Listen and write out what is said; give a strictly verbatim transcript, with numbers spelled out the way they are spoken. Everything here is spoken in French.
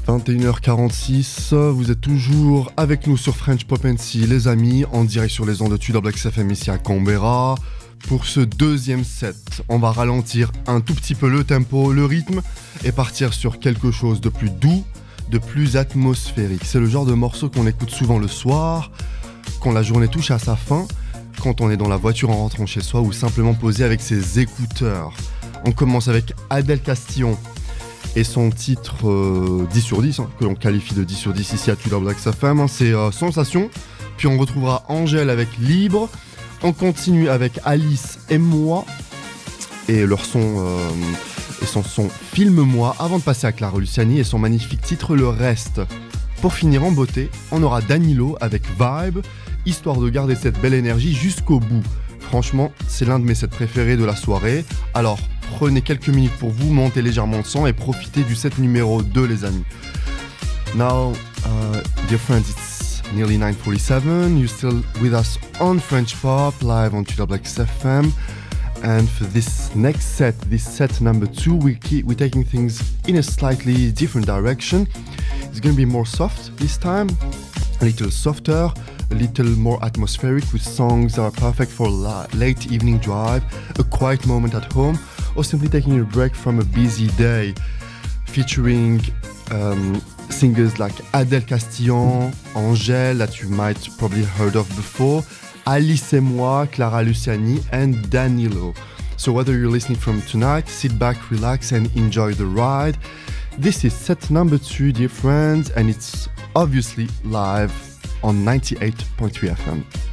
vingt et une heures quarante-six, vous êtes toujours avec nous sur French Pop and C, les amis, en direct sur les ondes de Tudor X F M ici à Canberra. Pour ce deuxième set, on va ralentir un tout petit peu le tempo, le rythme, et partir sur quelque chose de plus doux, de plus atmosphérique. C'est le genre de morceau qu'on écoute souvent le soir, quand la journée touche à sa fin, quand on est dans la voiture en rentrant chez soi ou simplement posé avec ses écouteurs. On commence avec Adèle Castillon et son titre euh, dix sur dix, hein, que l'on qualifie de dix sur dix ici à Tudor X F M, hein, c'est euh, Sensation. Puis on retrouvera Angèle avec Libre. On continue avec Alice et moi et leur son euh, et son son Filme-moi, avant de passer à Clara Luciani et son magnifique titre Le Reste. Pour finir en beauté, on aura Danilo avec Vibe, histoire de garder cette belle énergie jusqu'au bout. Franchement, c'est l'un de mes sets préférés de la soirée. Alors prenez quelques minutes pour vous, montez légèrement le son et profitez du set numéro deux, les amis. Now, uh, dear friends, it's nearly nine forty-seven. You're still with us on French Pop, live on Tudor X F M. And for this next set, this set number two, we keep, we're taking things in a slightly different direction. It's going to be more soft this time, a little softer, a little more atmospheric, with songs that are perfect for a late evening drive, a quiet moment at home, or simply taking a break from a busy day. Featuring um, singers like Adèle Castillon, Angèle, that you might probably heard of before, Alice et moi, Clara Luciani, and Danilo. So whether you're listening from tonight, sit back, relax, and enjoy the ride. This is set number two, dear friends, and it's obviously live on ninety-eight point three F M.